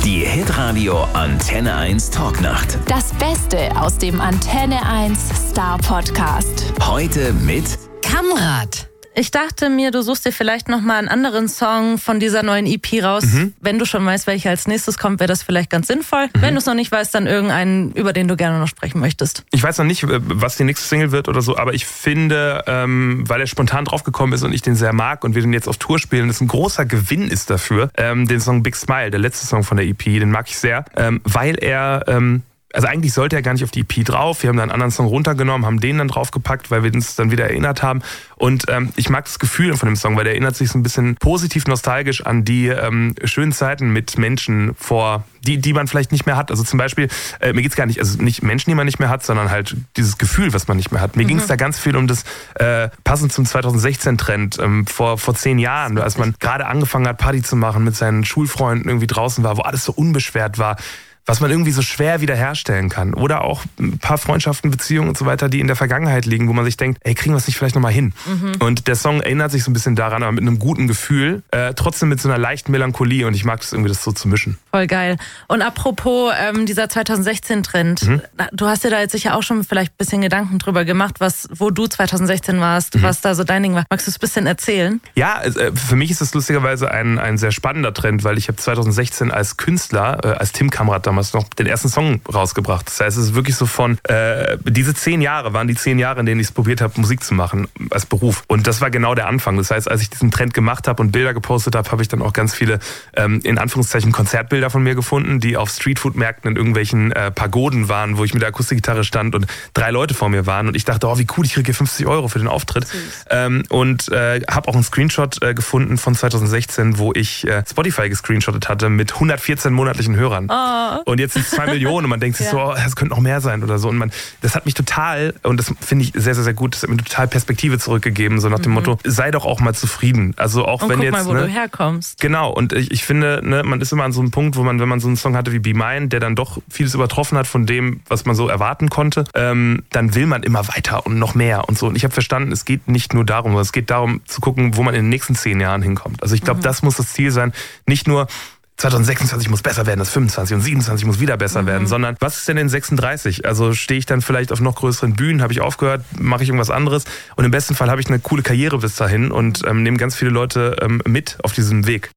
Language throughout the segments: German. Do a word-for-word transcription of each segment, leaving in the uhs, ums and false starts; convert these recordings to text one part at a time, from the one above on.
Die Hitradio Antenne eins Talknacht. Das Beste aus dem Antenne eins Star Podcast. Heute mit Kamrat. Ich dachte mir, du suchst dir vielleicht nochmal einen anderen Song von dieser neuen E P raus. Mhm. Wenn du schon weißt, welcher als nächstes kommt, wäre das vielleicht ganz sinnvoll. Mhm. Wenn du es noch nicht weißt, dann irgendeinen, über den du gerne noch sprechen möchtest. Ich weiß noch nicht, was die nächste Single wird oder so, aber ich finde, ähm, weil er spontan draufgekommen ist und ich den sehr mag und wir den jetzt auf Tour spielen, das ein großer Gewinn ist dafür, ähm, den Song Big Smile, der letzte Song von der E P, den mag ich sehr, ähm, weil er... Ähm, Also eigentlich sollte er gar nicht auf die E P drauf. Wir haben da einen anderen Song runtergenommen, haben den dann draufgepackt, weil wir uns dann wieder erinnert haben. Und ähm, ich mag das Gefühl von dem Song, weil der erinnert sich so ein bisschen positiv nostalgisch an die ähm, schönen Zeiten mit Menschen vor, die die man vielleicht nicht mehr hat. Also zum Beispiel, äh, mir geht's gar nicht, also nicht Menschen, die man nicht mehr hat, sondern halt dieses Gefühl, was man nicht mehr hat. Mir mhm. ging's da ganz viel um das, äh, passend zum zwanzig sechzehn-Trend, ähm, vor vor zehn Jahren, als man gerade angefangen hat, Party zu machen, mit seinen Schulfreunden irgendwie draußen war, wo alles so unbeschwert war, was man irgendwie so schwer wiederherstellen kann. Oder auch ein paar Freundschaften, Beziehungen und so weiter, die in der Vergangenheit liegen, wo man sich denkt, ey, kriegen wir es nicht vielleicht nochmal hin? Mhm. Und der Song erinnert sich so ein bisschen daran, aber mit einem guten Gefühl, äh, trotzdem mit so einer leichten Melancholie, und ich mag es irgendwie, das so zu mischen. Voll geil. Und apropos ähm, dieser zwanzig sechzehn-Trend, mhm. du hast dir da jetzt sicher auch schon vielleicht ein bisschen Gedanken drüber gemacht, was, wo du zwanzig sechzehn warst, mhm. was da so dein Ding war. Magst du es ein bisschen erzählen? Ja, äh, für mich ist das lustigerweise ein, ein sehr spannender Trend, weil ich habe zwanzig sechzehn als Künstler, äh, als Tim Kamrat damals noch den ersten Song rausgebracht. Das heißt, es ist wirklich so von, äh, diese zehn Jahre waren die zehn Jahre, in denen ich es probiert habe, Musik zu machen, als Beruf. Und das war genau der Anfang. Das heißt, als ich diesen Trend gemacht habe und Bilder gepostet habe, habe ich dann auch ganz viele, ähm, in Anführungszeichen, Konzertbilder von mir gefunden, die auf Streetfood-Märkten in irgendwelchen äh, Pagoden waren, wo ich mit der Akustikgitarre stand und drei Leute vor mir waren. Und ich dachte, oh, wie cool, ich kriege hier fünfzig Euro für den Auftritt. Ähm, und äh, habe auch einen Screenshot äh, gefunden von zwanzig sechzehn, wo ich äh, Spotify gescreenshottet hatte mit hundertvierzehn monatlichen Hörern. Oh. Und jetzt sind es zwei Millionen und man denkt sich ja. so, oh, das könnte noch mehr sein oder so. Und man, das hat mich total, und das finde ich sehr, sehr, sehr gut, das hat mir total Perspektive zurückgegeben, so nach dem mhm. Motto, sei doch auch mal zufrieden. Also auch und wenn guck jetzt, mal, wo ne, du herkommst. Genau, und ich, ich finde, ne, man ist immer an so einem Punkt, wo man, wenn man so einen Song hatte wie Be Mine, der dann doch vieles übertroffen hat von dem, was man so erwarten konnte, ähm, dann will man immer weiter und noch mehr und so. Und ich habe verstanden, es geht nicht nur darum, es geht darum zu gucken, wo man in den nächsten zehn Jahren hinkommt. Also ich glaube, mhm. das muss das Ziel sein, nicht nur zwanzig sechsundzwanzig muss besser werden, das fünfundzwanzig und siebenundzwanzig muss wieder besser mhm. werden, sondern was ist denn in sechsunddreißig? Also stehe ich dann vielleicht auf noch größeren Bühnen, habe ich aufgehört, mache ich irgendwas anderes, und im besten Fall habe ich eine coole Karriere bis dahin und ähm, nehme ganz viele Leute ähm, mit auf diesem Weg.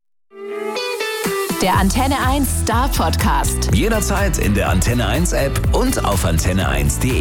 Der Antenne eins Star Podcast. jederzeit in der Antenne eins App und auf antenne eins punkt de.